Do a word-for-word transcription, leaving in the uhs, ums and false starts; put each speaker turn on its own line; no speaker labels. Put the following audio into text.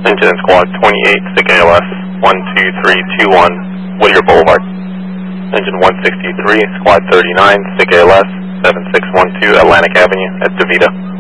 Engine in Squad twenty-eight, S I C A L S one two three two one, Whittier Boulevard. Engine one sixty-three, Squad thirty-nine, S I C A L S seven six one two, Atlantic Avenue at DeVita.